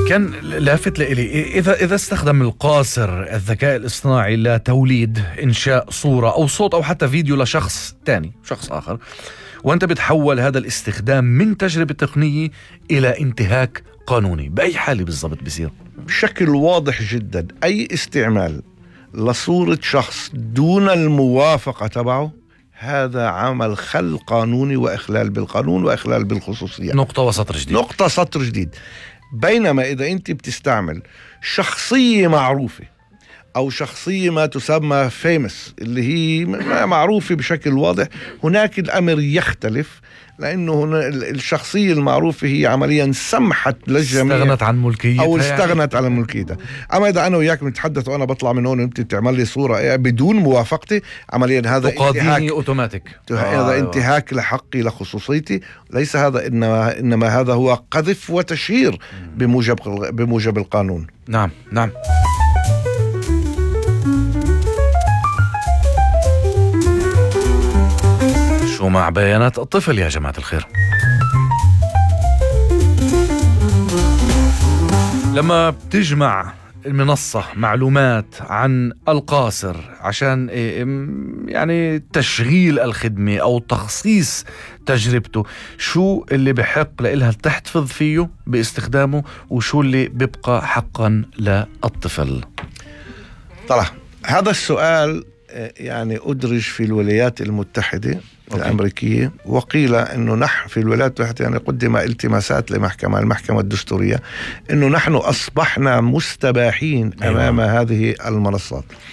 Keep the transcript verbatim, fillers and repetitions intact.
كان لافت لإلي إذا إذا استخدم القاصر الذكاء الاصطناعي لتوليد إنشاء صورة أو صوت أو حتى فيديو لشخص تاني، شخص آخر، وأنت بتحول هذا الاستخدام من تجربة تقنية إلى انتهاك قانوني، بأي حالة بالضبط بصير؟ بشكل واضح جدا أي استعمال لصورة شخص دون الموافقة تبعه هذا عمل خل قانوني وإخلال بالقانون وإخلال بالخصوصية. نقطة وسطر جديد. نقطة سطر جديد. بينما إذا أنت بتستعمل شخصية معروفة أو شخصية ما تسمى famous اللي هي معروفة بشكل واضح، هناك الأمر يختلف، لأنه هنا الشخصية المعروفة هي عمليا سمحت للجميع استغنت عن ملكيتها أو استغنت يعني. عن ملكيتها. أما إذا أنا وياك بنتحدث وأنا بطلع من هون وأنت بتعمل لي صورة بدون موافقتي، عمليا هذا انتهاك أوتوماتيك، هذا آه انتهاك لحقي لخصوصيتي. ليس هذا إنما إنما هذا هو قذف وتشهير بموجب بموجب القانون. نعم نعم. شو مع بيانات الطفل يا جماعة الخير؟ لما بتجمع المنصة معلومات عن القاصر عشان يعني تشغيل الخدمة أو تخصيص تجربته، شو اللي بحق لإلها تحتفظ فيه باستخدامه وشو اللي بيبقى حقا للطفل؟ طبعا هذا السؤال يعني أدرج في الولايات المتحدة أوكي. الأمريكية، وقيل أنه نحن في الولايات المتحدة يعني قدم التماسات لمحكمة المحكمة الدستورية أنه نحن أصبحنا مستباحين أمام أيوة. هذه المنصات.